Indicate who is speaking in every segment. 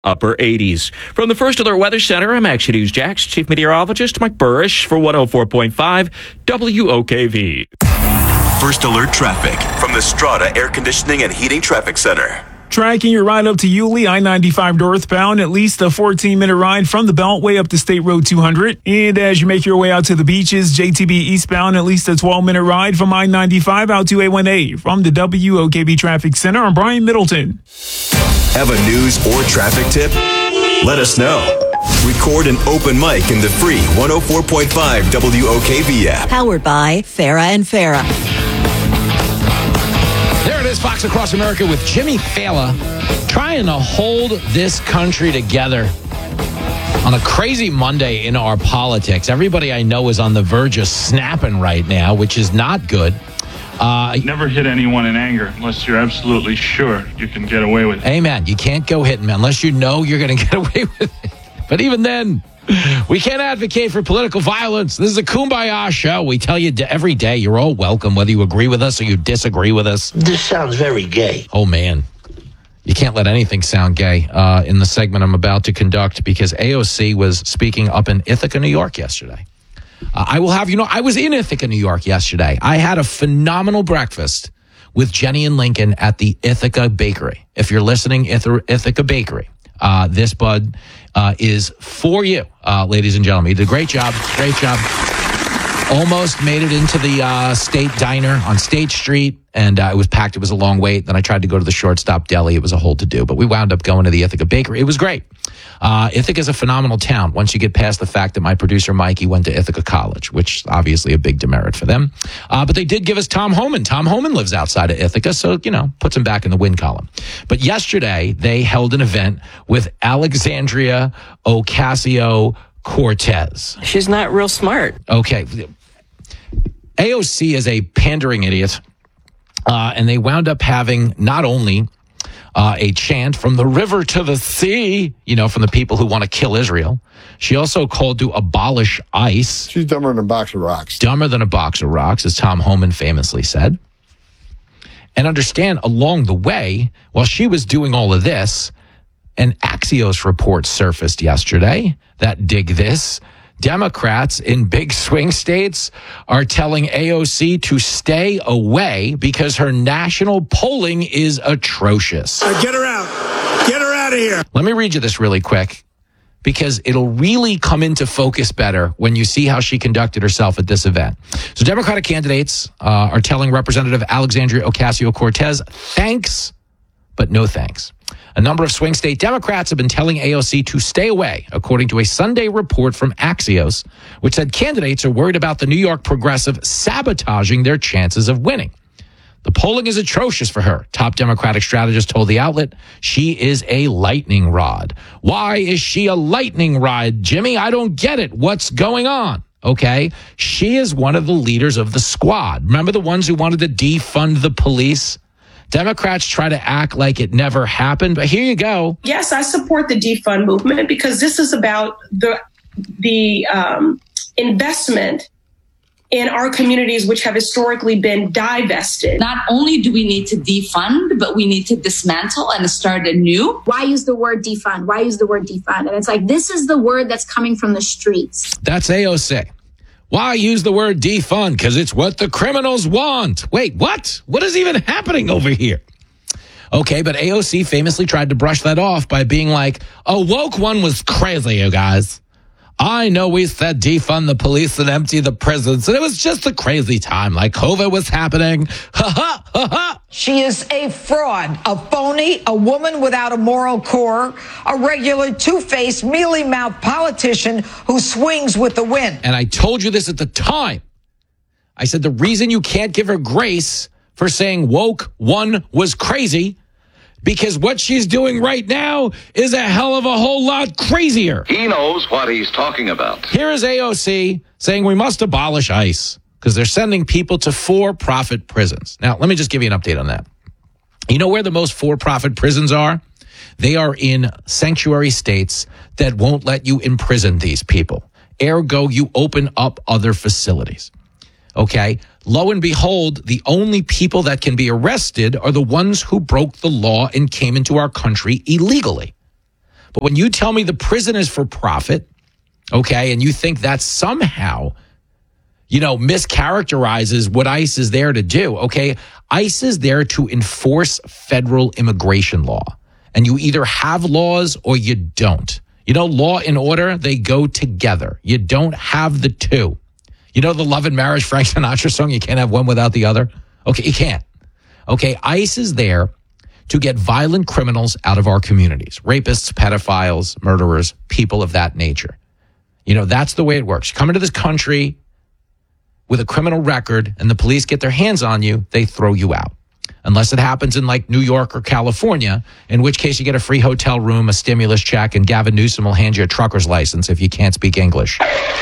Speaker 1: upper 80s. From the First Alert Weather Center, I'm Action News Jax Chief Meteorologist Mike Burrish for 104.5 WOKV.
Speaker 2: First Alert traffic from the Strata Air Conditioning and Heating Traffic Center.
Speaker 3: Tracking your ride up to Yulee, I-95 northbound, at least a 14-minute ride from the Beltway up to State Road 200. And as you make your way out to the beaches, JTB eastbound, at least a 12-minute ride from I-95 out to A1A. From the WOKV Traffic Center, I'm Brian Middleton.
Speaker 2: Have a news or traffic tip? Let us know. Record an open mic in the free 104.5 WOKV app.
Speaker 4: Powered by Farah and Farah.
Speaker 5: There it is, Fox Across America with Jimmy Fallon trying to hold this country together on a crazy Monday in our politics. Everybody I know is on the verge of snapping right now, which is not good.
Speaker 6: Never hit anyone in anger unless you're absolutely sure you can get away with it.
Speaker 5: Amen. You can't go hitting men unless you know you're going to get away with it. But even then, we can't advocate for political violence. This is a Kumbaya show. We tell you every day you're all welcome, whether you agree with us or you disagree with us.
Speaker 7: This sounds very gay.
Speaker 5: Oh, man. You can't let anything sound gay in the segment I'm about to conduct because AOC was speaking up in Ithaca, New York yesterday. I will have you know, I was in Ithaca, New York yesterday. I had a phenomenal breakfast with Jenny and Lincoln at the Ithaca Bakery. If you're listening, Ithaca Bakery, this bud is for you, ladies and gentlemen. You did a great job. Great job. Almost made it into the State Diner on State Street, and it was packed. It was a long wait. Then I tried to go to the Shortstop Deli. It was a whole to-do, but we wound up going to the Ithaca Bakery. It was great. Ithaca is a phenomenal town once you get past the fact that my producer, Mikey, went to Ithaca College, which obviously a big demerit for them. But they did give us Tom Homan. Tom Homan lives outside of Ithaca, so, puts him back in the win column. But yesterday, they held an event with Alexandria Ocasio-Cortez.
Speaker 8: She's not real smart.
Speaker 5: Okay. AOC is a pandering idiot, and they wound up having not only a chant from the river to the sea, from the people who want to kill Israel. She also called to abolish ICE.
Speaker 9: She's dumber than a box of rocks.
Speaker 5: Dumber than a box of rocks, as Tom Homan famously said. And understand, along the way, while she was doing all of this, an Axios report surfaced yesterday that, dig this, Democrats in big swing states are telling AOC to stay away because her national polling is atrocious.
Speaker 9: Get her out. Get her out of here.
Speaker 5: Let me read you this really quick because it'll really come into focus better when you see how she conducted herself at this event. So Democratic candidates are telling Representative Alexandria Ocasio-Cortez, thanks, but no thanks. A number of swing state Democrats have been telling AOC to stay away, according to a Sunday report from Axios, which said candidates are worried about the New York progressive sabotaging their chances of winning. The polling is atrocious for her, top Democratic strategist told the outlet. She is a lightning rod. Why is she a lightning rod, Jimmy? I don't get it. What's going on? Okay, she is one of the leaders of the squad. Remember the ones who wanted to defund the police? Democrats try to act like it never happened, but here you go.
Speaker 10: Yes, I support the defund movement because this is about the investment in our communities, which have historically been divested.
Speaker 11: Not only do we need to defund, but we need to dismantle and start anew.
Speaker 12: Why use the word defund? Why use the word defund? And it's like, this is the word that's coming from the streets.
Speaker 5: That's AOC. Why use the word defund? Because it's what the criminals want. Wait, what? What is even happening over here? Okay, but AOC famously tried to brush that off by being like, oh, woke one was crazy, you guys. I know we said defund the police and empty the prisons, and it was just a crazy time, like COVID was happening. Ha ha, ha ha.
Speaker 13: She is a fraud, a phony, a woman without a moral core, a regular two-faced, mealy-mouthed politician who swings with the wind.
Speaker 5: And I told you this at the time. I said the reason you can't give her grace for saying woke one was crazy because what she's doing right now is a hell of a whole lot crazier.
Speaker 14: He knows what he's talking about.
Speaker 5: Here is AOC saying we must abolish ICE because they're sending people to for-profit prisons. Now, let me just give you an update on that. You know where the most for-profit prisons are? They are in sanctuary states that won't let you imprison these people. Ergo, you open up other facilities. Okay? Lo and behold, the only people that can be arrested are the ones who broke the law and came into our country illegally. But when you tell me the prison is for profit, okay, and you think that somehow, mischaracterizes what ICE is there to do, okay, ICE is there to enforce federal immigration law. And you either have laws or you don't. Law and order, they go together. You don't have the two. The Love and Marriage Frank Sinatra song, you can't have one without the other? Okay, you can't. Okay, ICE is there to get violent criminals out of our communities. Rapists, pedophiles, murderers, people of that nature. That's the way it works. You come into this country with a criminal record and the police get their hands on you, they throw you out. Unless it happens in like New York or California, in which case you get a free hotel room, a stimulus check, and Gavin Newsom will hand you a trucker's license if you can't speak English.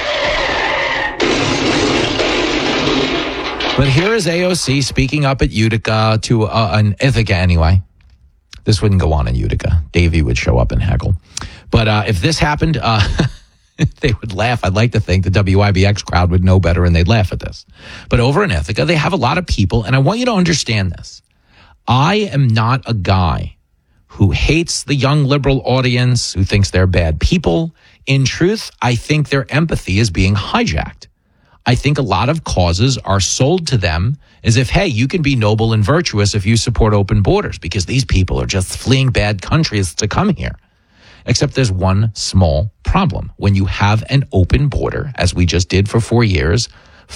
Speaker 5: But here is AOC speaking up at Utica to an Ithaca anyway. This wouldn't go on in Utica. Davey would show up and heckle. But if this happened, they would laugh. I'd like to think the WIBX crowd would know better and they'd laugh at this. But over in Ithaca, they have a lot of people, and I want you to understand this. I am not a guy who hates the young liberal audience, who thinks they're bad people. In truth, I think their empathy is being hijacked. I think a lot of causes are sold to them as if, hey, you can be noble and virtuous if you support open borders because these people are just fleeing bad countries to come here. Except there's one small problem. When you have an open border, as we just did for 4 years,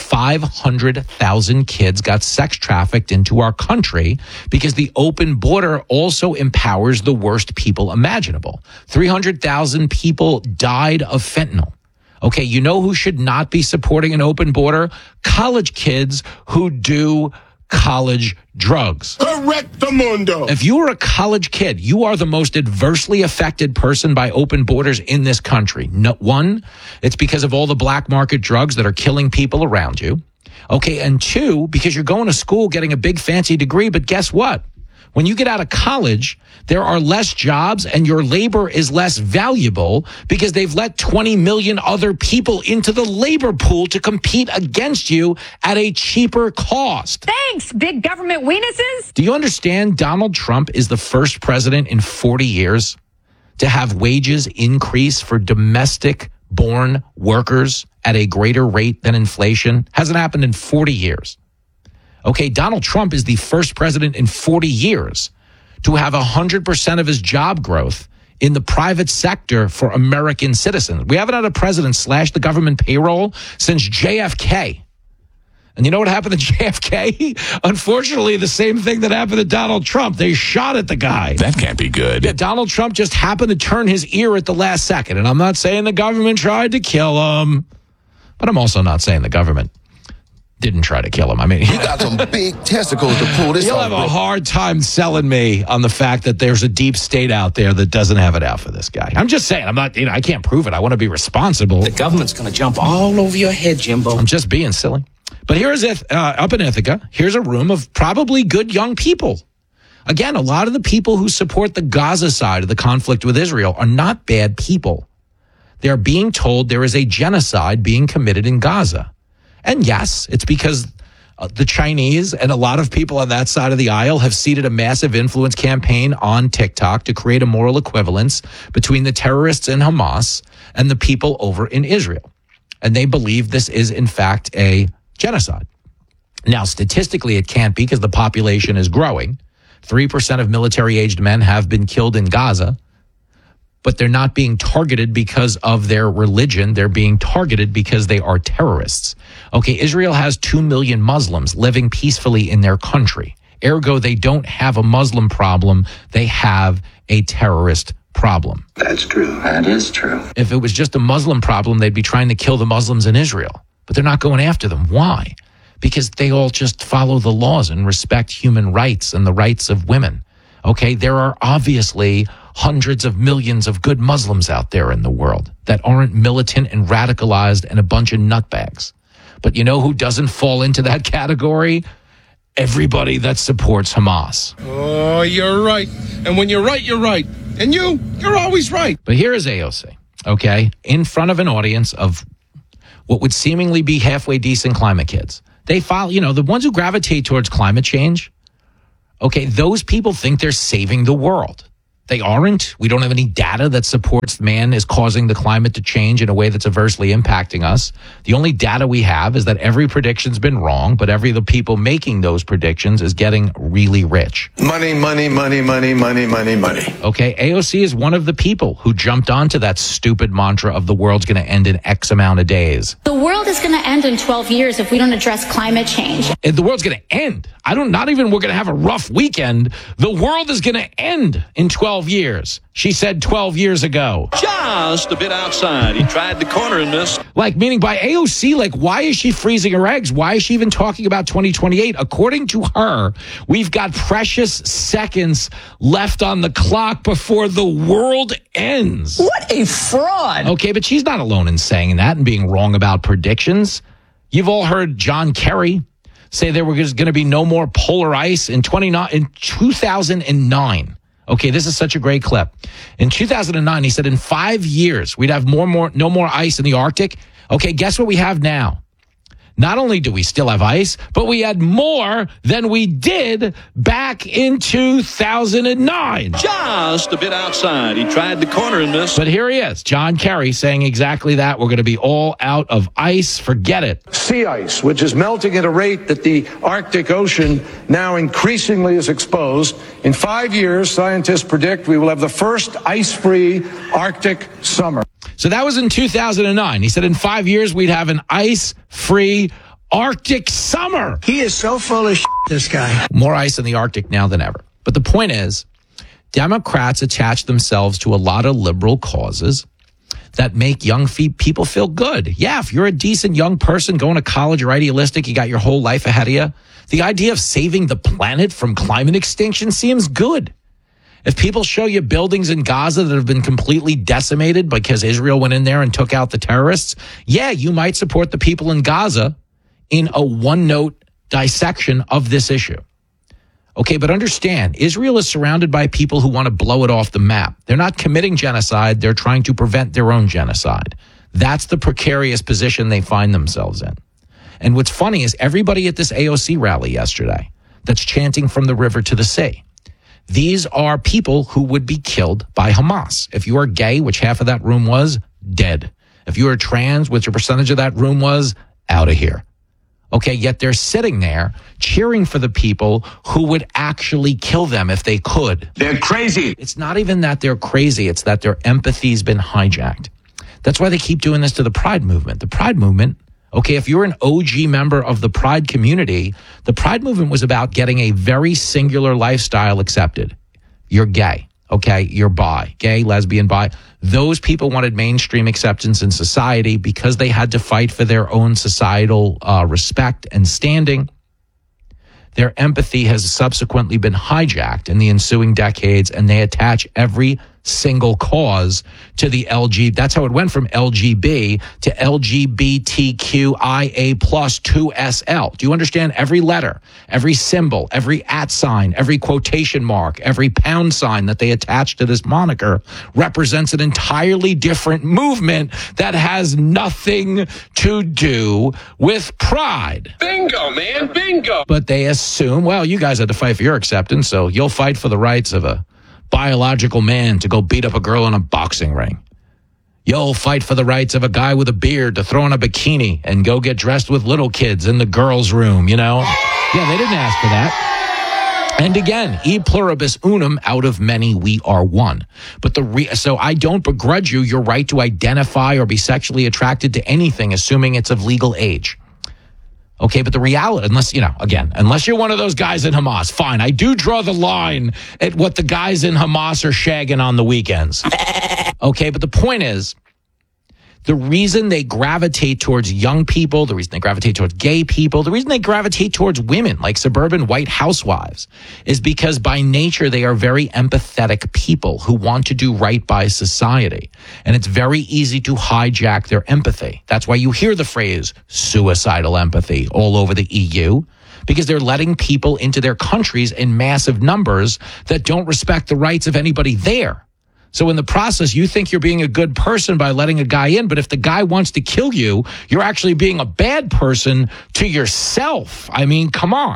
Speaker 5: 500,000 kids got sex trafficked into our country because the open border also empowers the worst people imaginable. 300,000 people died of fentanyl. Okay, you know who should not be supporting an open border? College kids who do college drugs.
Speaker 9: Correctamundo.
Speaker 5: If you are a college kid, you are the most adversely affected person by open borders in this country. No, one, it's because of all the black market drugs that are killing people around you. Okay, and two, because you're going to school getting a big fancy degree, but guess what? When you get out of college, there are less jobs and your labor is less valuable because they've let 20 million other people into the labor pool to compete against you at a cheaper cost.
Speaker 7: Thanks, big government weenuses.
Speaker 5: Do you understand Donald Trump is the first president in 40 years to have wages increase for domestic-born workers at a greater rate than inflation? Hasn't happened in 40 years. Okay, Donald Trump is the first president in 40 years to have 100% of his job growth in the private sector for American citizens. We haven't had a president slash the government payroll since JFK. And you know what happened to JFK? Unfortunately, the same thing that happened to Donald Trump. They shot at the guy.
Speaker 8: That can't be good.
Speaker 5: Yeah, Donald Trump just happened to turn his ear at the last second. And I'm not saying the government tried to kill him, but I'm also not saying the government didn't try to kill him. I mean,
Speaker 8: you got some big testicles to pull this off.
Speaker 5: You'll have a hard time selling me on the fact that there's a deep state out there that doesn't have it out for this guy. I'm just saying, I'm not, I can't prove it. I want to be responsible.
Speaker 15: The government's going to jump all over your head, Jimbo.
Speaker 5: I'm just being silly. But here's up in Ithaca, here's a room of probably good young people. Again, a lot of the people who support the Gaza side of the conflict with Israel are not bad people. They're being told there is a genocide being committed in Gaza. And yes, it's because the Chinese and a lot of people on that side of the aisle have seeded a massive influence campaign on TikTok to create a moral equivalence between the terrorists in Hamas and the people over in Israel. And they believe this is, in fact, a genocide. Now, statistically, it can't be because the population is growing. 3% of military-aged men have been killed in Gaza. But they're not being targeted because of their religion. They're being targeted because they are terrorists. Okay, Israel has 2 million Muslims living peacefully in their country. Ergo, they don't have a Muslim problem. They have a terrorist problem.
Speaker 14: That's true. That is true.
Speaker 5: If it was just a Muslim problem, they'd be trying to kill the Muslims in Israel. But they're not going after them. Why? Because they all just follow the laws and respect human rights and the rights of women. Okay, there are obviously hundreds of millions of good Muslims out there in the world that aren't militant and radicalized and a bunch of nutbags. But you know who doesn't fall into that category? Everybody that supports Hamas.
Speaker 8: Oh, you're right. And when you're right, you're right. And you're always right.
Speaker 5: But here is AOC, okay, in front of an audience of what would seemingly be halfway decent climate kids. They follow, the ones who gravitate towards climate change. Okay, those people think they're saving the world. They aren't. We don't have any data that supports man is causing the climate to change in a way that's adversely impacting us. The only data we have is that every prediction's been wrong, but every of the people making those predictions is getting really rich.
Speaker 9: Money, money, money, money, money, money, money.
Speaker 5: Okay, AOC is one of the people who jumped onto that stupid mantra of the world's going to end in X amount of days.
Speaker 16: The world is going to end in 12 years if we don't address climate change.
Speaker 5: And the world's going to end. Not even we're going to have a rough weekend. The world is going to end in 12 years. She said 12 years ago.
Speaker 17: Just a bit outside. He tried to corner in this.
Speaker 5: Like, meaning by AOC, like, why is she freezing her eggs? Why is she even talking about 2028? According to her, we've got precious seconds left on the clock before the world ends.
Speaker 13: What a fraud.
Speaker 5: Okay, but she's not alone in saying that and being wrong about predictions. You've all heard John Kerry say there was going to be no more polar ice in 2009. Okay, this is such a great clip. In 2009, he said in 5 years, we'd have no more ice in the Arctic. Okay, guess what we have now? Not only do we still have ice, but we had more than we did back in 2009.
Speaker 17: Just a bit outside. He tried to corner in this.
Speaker 5: But here he is, John Kerry, saying exactly that. We're going to be all out of ice. Forget it.
Speaker 18: Sea ice, which is melting at a rate that the Arctic Ocean now increasingly is exposed. In 5 years, scientists predict we will have the first ice-free Arctic summer.
Speaker 5: So that was in 2009. He said in 5 years, we'd have an ice-free Arctic summer.
Speaker 9: He is so full of shit, this guy.
Speaker 5: More ice in the Arctic now than ever. But the point is, Democrats attach themselves to a lot of liberal causes that make young people feel good. Yeah, if you're a decent young person going to college, you're idealistic, you got your whole life ahead of you, the idea of saving the planet from climate extinction seems good. If people show you buildings in Gaza that have been completely decimated because Israel went in there and took out the terrorists, yeah, you might support the people in Gaza in a one-note dissection of this issue. Okay, but understand, Israel is surrounded by people who want to blow it off the map. They're not committing genocide. They're trying to prevent their own genocide. That's the precarious position they find themselves in. And what's funny is everybody at this AOC rally yesterday that's chanting from the river to the sea, these are people who would be killed by Hamas. If you are gay, which half of that room was, dead. If you are trans, which a percentage of that room was, out of here. Okay, yet they're sitting there cheering for the people who would actually kill them if they could.
Speaker 9: They're crazy.
Speaker 5: It's not even that they're crazy. It's that their empathy's been hijacked. That's why they keep doing this to the Pride movement. The Pride movement, okay, if you're an OG member of the Pride community, the Pride movement was about getting a very singular lifestyle accepted. You're gay, okay? You're bi, gay, lesbian, bi. Those people wanted mainstream acceptance in society because they had to fight for their own societal respect and standing. Their empathy has subsequently been hijacked in the ensuing decades, and they attach every single cause to the LG. That's how it went from LGB to LGBTQIA plus 2SL. Do you understand? Every letter, every symbol, every @ sign, every quotation mark, every pound sign that they attach to this moniker represents an entirely different movement that has nothing to do with pride.
Speaker 8: Bingo, man, bingo.
Speaker 5: But they assume, well, you guys had to fight for your acceptance, so you'll fight for the rights of a biological man to go beat up a girl in a boxing ring. You'll fight for the rights of a guy with a beard to throw on a bikini and go get dressed with little kids in the girls' room, you know? Yeah, they didn't ask for that. And again, e pluribus unum, out of many we are one. But so I don't begrudge you your right to identify or be sexually attracted to anything, assuming it's of legal age. Okay, but the reality, unless you're one of those guys in Hamas, fine. I do draw the line at what the guys in Hamas are shagging on the weekends. Okay, but the point is, the reason they gravitate towards young people, the reason they gravitate towards gay people, the reason they gravitate towards women like suburban white housewives is because by nature they are very empathetic people who want to do right by society. And it's very easy to hijack their empathy. That's why you hear the phrase suicidal empathy all over the EU, because they're letting people into their countries in massive numbers that don't respect the rights of anybody there. So in the process, you think you're being a good person by letting a guy in, but if the guy wants to kill you, you're actually being a bad person to yourself. I mean, come on.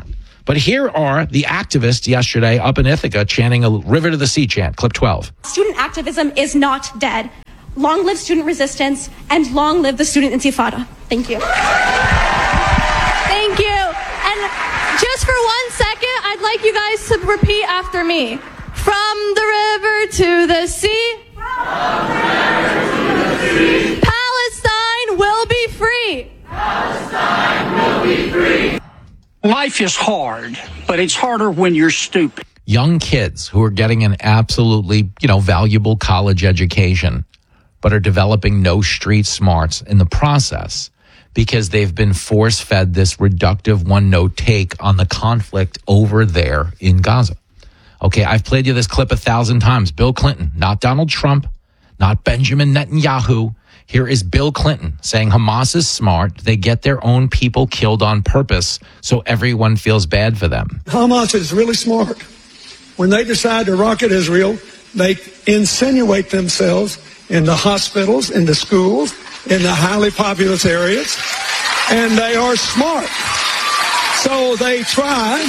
Speaker 5: But here are the activists yesterday up in Ithaca chanting a River to the Sea chant, clip 12.
Speaker 19: Student activism is not dead. Long live student resistance, and long live the student intifada. Thank you. Thank you. And just for 1 second, I'd like you guys to repeat after me. From the river to the sea. From the river to the sea. Palestine will be free. Palestine will be free.
Speaker 20: Life is hard, but it's harder when you're stupid.
Speaker 5: Young kids who are getting an absolutely, valuable college education, but are developing no street smarts in the process because they've been force-fed this reductive one-note take on the conflict over there in Gaza. Okay, I've played you this clip 1,000 times. Bill Clinton, not Donald Trump, not Benjamin Netanyahu. Here is Bill Clinton saying Hamas is smart. They get their own people killed on purpose so everyone feels bad for them.
Speaker 21: Hamas is really smart. When they decide to rocket Israel, they insinuate themselves in the hospitals, in the schools, in the highly populous areas, and they are smart. So they try.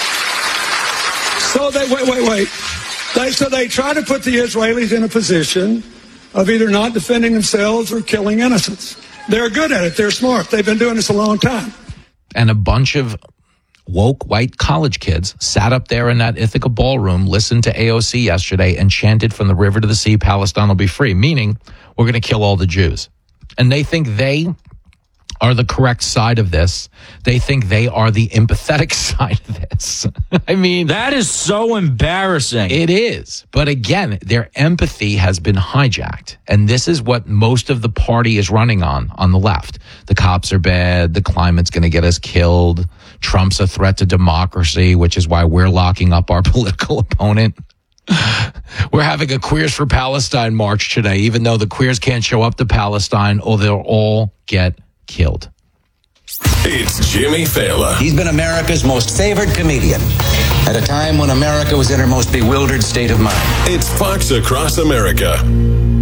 Speaker 21: So they wait. They try to put the Israelis in a position of either not defending themselves or killing innocents. They're good at it. They're smart. They've been doing this a long time.
Speaker 5: And a bunch of woke white college kids sat up there in that Ithaca ballroom, listened to AOC yesterday, and chanted from the river to the sea, Palestine will be free, meaning we're going to kill all the Jews. And they think they are the correct side of this. They think they are the empathetic side of this. I mean,
Speaker 1: that is so embarrassing.
Speaker 5: It is. But again, their empathy has been hijacked. And this is what most of the party is running on the left. The cops are bad. The climate's going to get us killed. Trump's a threat to democracy, which is why we're locking up our political opponent. We're having a Queers for Palestine march today, even though the queers can't show up to Palestine or they'll all get killed.
Speaker 2: It's Jimmy Fallon.
Speaker 15: He's been America's most favored comedian at a time when America was in her most bewildered state of mind.
Speaker 2: It's Fox Across America.